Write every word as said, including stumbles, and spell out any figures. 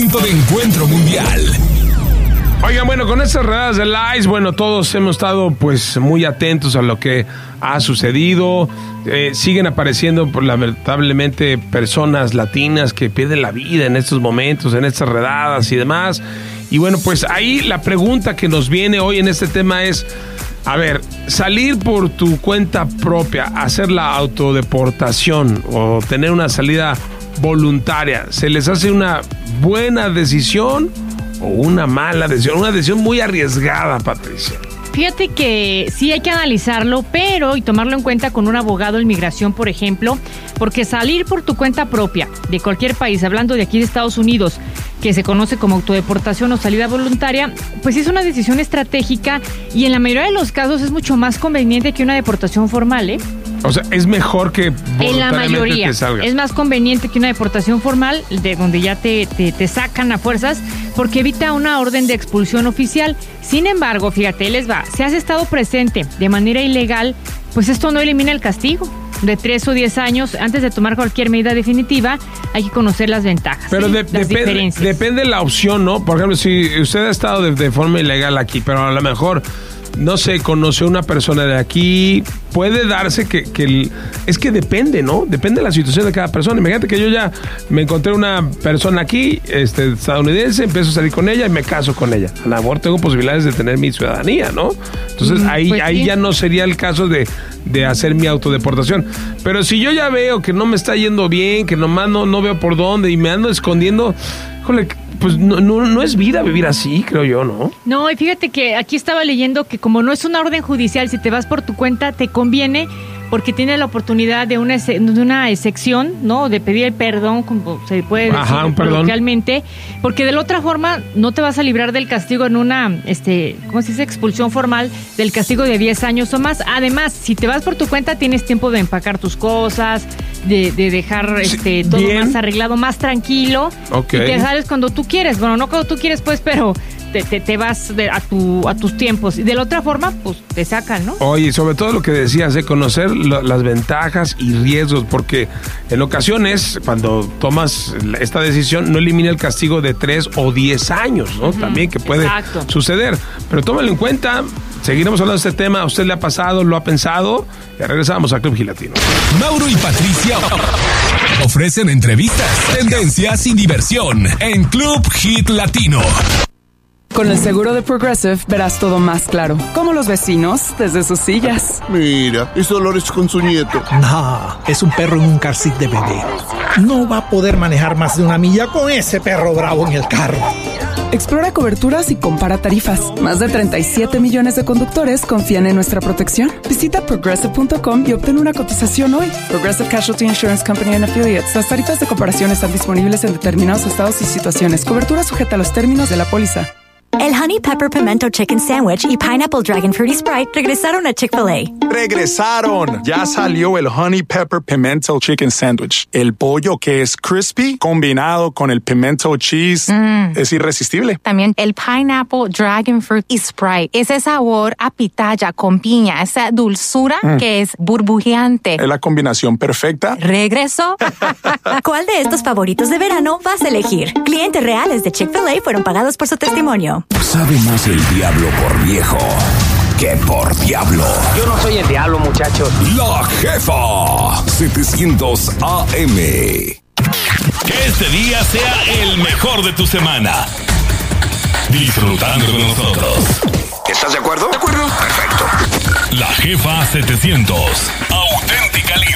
punto de encuentro mundial. Oigan, bueno, con estas redadas del I C E, bueno, todos hemos estado pues muy atentos a lo que ha sucedido. Eh, siguen apareciendo, pues, lamentablemente, personas latinas que pierden la vida en estos momentos, en estas redadas y demás. Y bueno, pues ahí la pregunta que nos viene hoy en este tema es, a ver, salir por tu cuenta propia, hacer la autodeportación o tener una salida voluntaria, ¿se les hace una buena decisión o una mala decisión? Una decisión muy arriesgada, Patricia. Fíjate que sí hay que analizarlo, pero y tomarlo en cuenta con un abogado en migración, por ejemplo, porque salir por tu cuenta propia de cualquier país, hablando de aquí de Estados Unidos, que se conoce como autodeportación o salida voluntaria, pues es una decisión estratégica y en la mayoría de los casos es mucho más conveniente que una deportación formal, ¿eh? O sea, es mejor que en la mayoría te salgas. Es más conveniente que una deportación formal, de donde ya te, te, te sacan a fuerzas, porque evita una orden de expulsión oficial. Sin embargo, fíjate, les va, si has estado presente de manera ilegal, pues esto no elimina el castigo de tres o diez años. Antes de tomar cualquier medida definitiva, hay que conocer las ventajas. Pero ¿sí? de, las depende, diferencias. Depende de la opción, ¿no? Por ejemplo, si usted ha estado de, de forma ilegal aquí, pero a lo mejor, no sé, conoció una persona de aquí, puede darse que, que el, es que depende, ¿no? Depende de la situación de cada persona. Imagínate que yo ya me encontré una persona aquí, este, estadounidense, empiezo a salir con ella y me caso con ella. A lo mejor tengo posibilidades de tener mi ciudadanía, ¿no? Entonces mm, ahí, pues ahí sí. ya no sería el caso de, de hacer mi autodeportación. Pero si yo ya veo que no me está yendo bien, que nomás no, no veo por dónde y me ando escondiendo, híjole, pues no, no, no es vida vivir así, creo yo, ¿no? No, y fíjate que aquí estaba leyendo que como no es una orden judicial, si te vas por tu cuenta, te conviene porque tienes la oportunidad de una, de una excepción, ¿no? De pedir el perdón, como se puede decir Ajá, un perdón. coloquialmente, porque de la otra forma no te vas a librar del castigo en una, este, ¿cómo se dice? Expulsión formal, del castigo de diez años o más. Además, si te vas por tu cuenta, tienes tiempo de empacar tus cosas, de, de dejar este todo Bien. más arreglado, más tranquilo. Okay. Y te sales cuando tú quieres. Bueno, no cuando tú quieres, pues, pero te, te, te vas de, a, tu, a tus tiempos. Y de la otra forma, pues, te sacan, ¿no? Oye, sobre todo lo que decías, de conocer lo, las ventajas y riesgos, porque en ocasiones, cuando tomas esta decisión, no elimina el castigo de tres o diez años, ¿no? Uh-huh. También que puede Exacto. suceder. Pero tómalo en cuenta. Seguiremos hablando de este tema. ¿A usted le ha pasado? ¿Lo ha pensado? Ya regresamos a Club Hit Latino. Mauro y Patricia ofrecen entrevistas, tendencias y diversión en Club Hit Latino. Con el seguro de Progressive verás todo más claro, como los vecinos desde sus sillas. Mira, es Dolores con su nieto. No, es un perro en un car seat de bebé. No va a poder manejar más de una milla con ese perro bravo en el carro. Explora coberturas y compara tarifas. Más de treinta y siete millones de conductores confían en nuestra protección. Visita progressive punto com y obtén una cotización hoy. Progressive Casualty Insurance Company and Affiliates. Las tarifas de comparación están disponibles en determinados estados y situaciones. Cobertura sujeta a los términos de la póliza. El Honey Pepper Pimento Chicken Sandwich y Pineapple Dragon Fruity Sprite regresaron a Chick-fil-A. ¡Regresaron! Ya salió el Honey Pepper Pimento Chicken Sandwich. El pollo que es crispy combinado con el pimento cheese mm. es irresistible. También el Pineapple Dragon Fruit y Sprite. Ese sabor a pitaya con piña, esa dulzura mm. que es burbujeante. Es la combinación perfecta. ¿Regresó? ¿Cuál de estos favoritos de verano vas a elegir? Clientes reales de Chick-fil-A fueron pagados por su testimonio. Sabe más el diablo por viejo que por diablo. Yo no soy el diablo, muchachos. La Jefa setecientos A M. Que este día sea el mejor de tu semana. Disfrutando con nosotros. ¿Estás de acuerdo? De acuerdo. Perfecto. La Jefa setecientos. Auténtica líder.